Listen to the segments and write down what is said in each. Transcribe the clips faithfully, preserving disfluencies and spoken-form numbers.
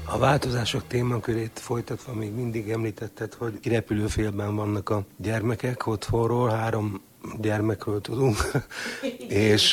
A változások témakörét folytatva még mindig említetted, hogy repülőfélben vannak a gyermekek otthonról, három gyermekről tudunk, és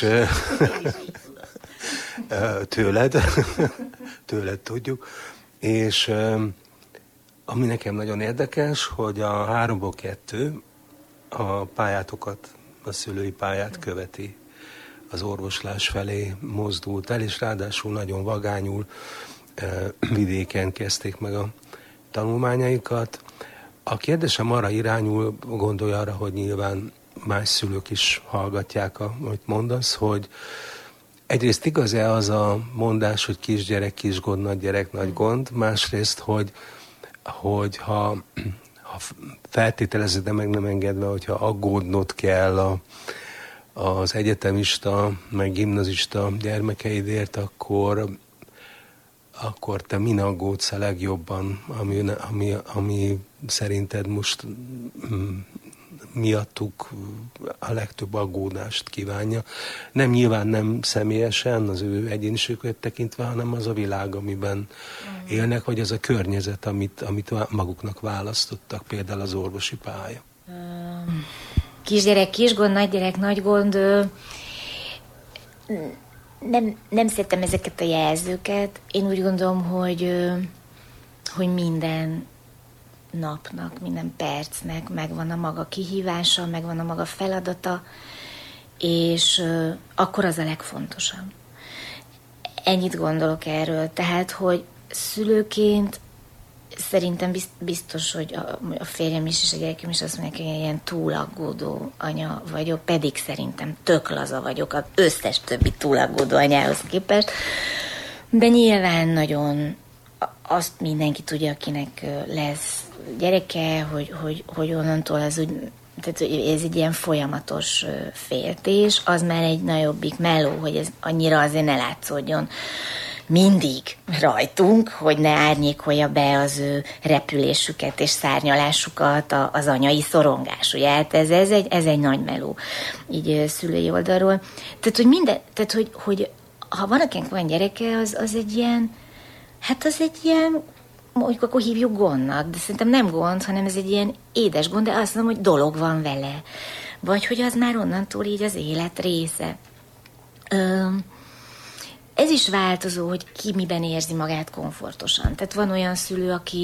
tőled, tőled tudjuk, és ami nekem nagyon érdekes, hogy a háromból kettő a pályátokat, a szülői pályát követi, az orvoslás felé mozdult el, és ráadásul nagyon vagányul vidéken kezdték meg a tanulmányaikat. A kérdésem arra irányul, gondolj arra, hogy nyilván más szülők is hallgatják, amit mondasz, hogy egyrészt igaz-e az a mondás, hogy kisgyerek, kis gond, nagy gyerek, nagy gond, másrészt, hogy, hogy ha, ha feltételezed, de meg nem engedve, hogyha aggódnod kell a, az egyetemista, meg gimnazista gyermekeidért, akkor akkor te min aggódsz a legjobban, ami, ami, ami szerinted most mm, miattuk a legtöbb aggódást kívánja. Nem nyilván nem személyesen az ő egyéniségüket tekintve, hanem az a világ, amiben mm. élnek, vagy az a környezet, amit, amit maguknak választottak, például az orvosi pálya. Kisgyerek, kisgond, nagygyerek, nagy gond... Nem, nem szeretem ezeket a jelzőket. Én úgy gondolom, hogy, hogy minden napnak, minden percnek megvan a maga kihívása, megvan a maga feladata, és akkor az a legfontosabb. Ennyit gondolok erről. Tehát, hogy szülőként szerintem biztos, hogy a, a férjem is és a gyerekem is azt mondják, hogy ilyen túlaggódó anya vagyok, pedig szerintem tök laza vagyok az összes többi túlaggódó anyához képest. De nyilván nagyon azt mindenki tudja, akinek lesz gyereke, hogy, hogy, hogy onnantól az úgy, tehát ez egy ilyen folyamatos féltés, az már egy nagyobbik meló, hogy ez annyira azért ne látszódjon mindig rajtunk, hogy ne árnyékolja be az ő repülésüket és szárnyalásukat az anyai szorongás. Ugye? Hát ez, ez, egy, ez egy nagy meló, így szülői oldalról. Tehát, hogy minden, tehát, hogy, hogy ha van akinek van gyereke, az, az egy ilyen, hát az egy ilyen, mondjuk akkor hívjuk gondnak, de szerintem nem gond, hanem ez egy ilyen édes gond, de azt mondom, hogy dolog van vele. Vagy hogy az már onnantól így az élet része. Ö, Ez is változó, hogy ki miben érzi magát komfortosan. Tehát van olyan szülő, aki